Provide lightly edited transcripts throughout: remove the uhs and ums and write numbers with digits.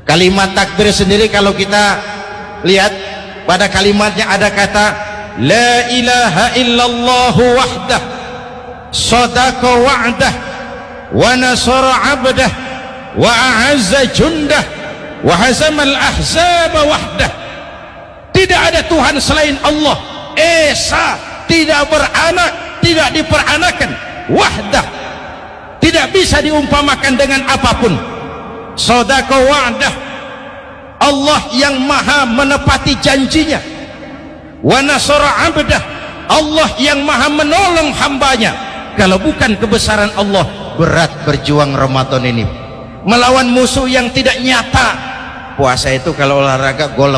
Kalimat takbir sendiri kalau kita lihat pada kalimatnya ada kata la ilaha illallah wahdah sadaqa wa'dah wa nasara 'abdah wa a'azza jundah wa hazamal ahzaba wahdah. Tidak ada Tuhan selain Allah, esa, tidak beranak, tidak diperanakan, wahdah, tidak bisa diumpamakan dengan apapun. Sadaqa wa'dah, Allah yang maha menepati janjinya. Wa nasara 'abdah, Allah yang maha menolong hambanya. Kalau bukan kebesaran Allah, berat berjuang Ramadan ini melawan musuh yang tidak nyata. Puasa itu kalau olahraga golep.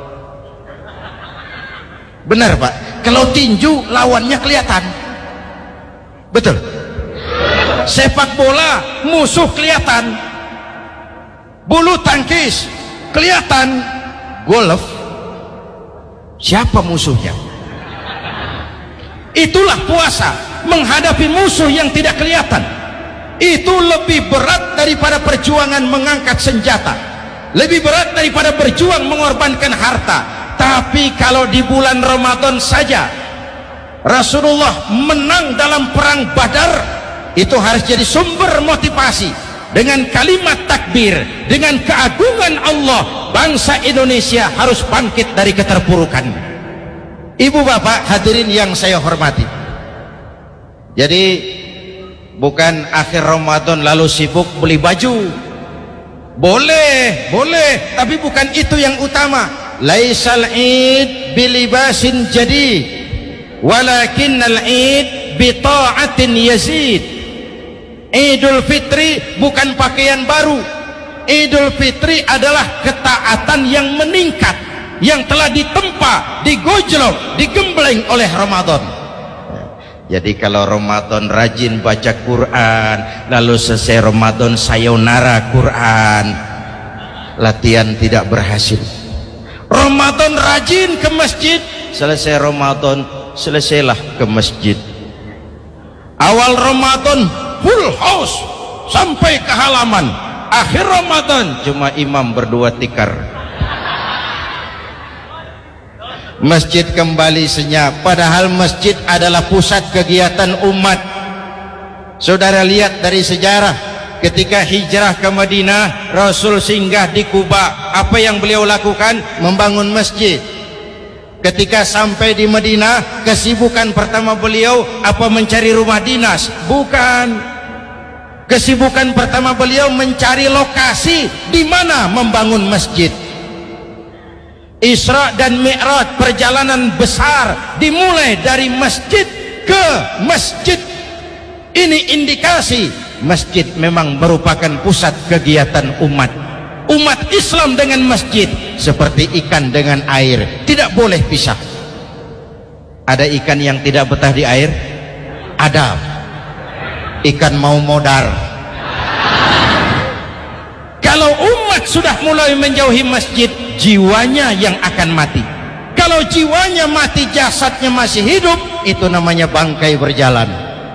Benar Pak, kalau tinju lawannya kelihatan. Betul. Sepak bola musuh kelihatan. Bulu tangkis kelihatan. Golf siapa musuhnya? Itulah puasa, menghadapi musuh yang tidak kelihatan. Itu lebih berat daripada perjuangan mengangkat senjata, lebih berat daripada berjuang mengorbankan harta. Tapi kalau di bulan Ramadan saja Rasulullah menang dalam perang Badar, itu harus jadi sumber motivasi. Dengan kalimat takbir, dengan keagungan Allah, bangsa Indonesia harus bangkit dari keterpurukan. Ibu bapak hadirin yang saya hormati, jadi bukan akhir Ramadan lalu sibuk beli baju. Boleh, tapi bukan itu yang utama. Laisal id bilibasin jadid walakinnal id bita'atin yazid. Idul Fitri bukan pakaian baru. Idul Fitri adalah ketaatan yang meningkat, yang telah ditempa, digojlok, digembleng oleh Ramadan. Jadi kalau Ramadan rajin baca Quran, lalu selesai Ramadan sayonara Quran, latihan tidak berhasil. Ramadan rajin ke masjid, selesai Ramadan selesailah ke masjid. Awal Ramadan full house sampai ke halaman, akhir Ramadan cuma imam berdua tikar. Masjid kembali senyap, padahal masjid adalah pusat kegiatan umat. Saudara lihat dari sejarah, ketika hijrah ke Madinah, Rasul singgah di Kuba. Apa yang beliau lakukan? Membangun masjid. Ketika sampai di Madinah, kesibukan pertama beliau apa? Mencari rumah dinas? Bukan. Kesibukan pertama beliau mencari lokasi di mana membangun masjid. Isra dan Mi'raj, perjalanan besar dimulai dari masjid ke masjid. Ini indikasi masjid memang merupakan pusat kegiatan umat. Umat Islam dengan masjid seperti ikan dengan air, tidak boleh pisah. Ada ikan yang tidak betah di air? Ada. Ikan mau modar. Kalau umat sudah mulai menjauhi masjid, jiwanya yang akan mati. Kalau jiwanya mati, jasadnya masih hidup, itu namanya bangkai berjalan.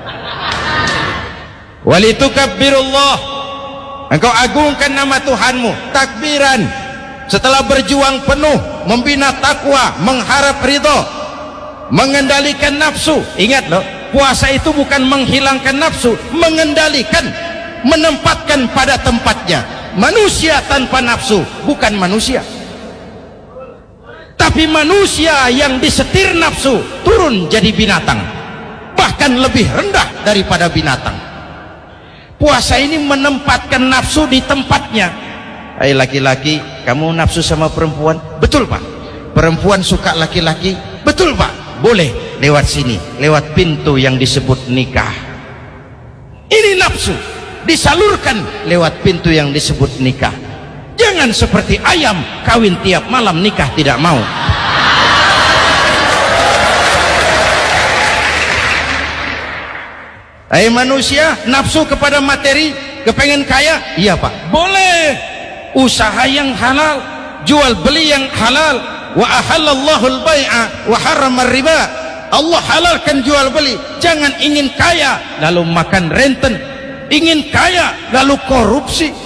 Walitukabbirullah, engkau agungkan nama Tuhanmu. Takbiran, setelah berjuang penuh membina takwa, mengharap ridho, mengendalikan nafsu. Ingat loh, puasa itu bukan menghilangkan nafsu, mengendalikan, menempatkan pada tempatnya. Manusia tanpa nafsu bukan manusia, tapi manusia yang disetir nafsu turun jadi binatang, bahkan lebih rendah daripada binatang. Puasa ini menempatkan nafsu di tempatnya. Hai laki-laki, kamu nafsu sama perempuan? Betul Pak. Perempuan suka laki-laki? Betul Pak. Boleh lewat sini, lewat pintu yang disebut nikah. Ini nafsu disalurkan lewat pintu yang disebut nikah. Jangan seperti ayam kawin tiap malam, nikah tidak mau. Hai manusia, nafsu kepada materi, kepengen kaya? Iya Pak. Boleh. Usaha yang halal, jual beli yang halal. Wa ahallallahu al-bai'a wa harrama riba. Allah halalkan jual beli. Jangan ingin kaya lalu makan renten, ingin kaya lalu korupsi.